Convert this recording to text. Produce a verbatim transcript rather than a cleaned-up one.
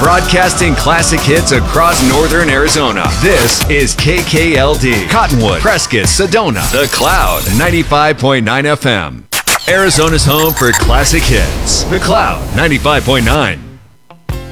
broadcasting classic hits across northern Arizona. This is K K L D, Cottonwood, Prescott, Sedona, The Cloud, ninety-five point nine F M. Arizona's home for classic hits. The Cloud, ninety-five point nine.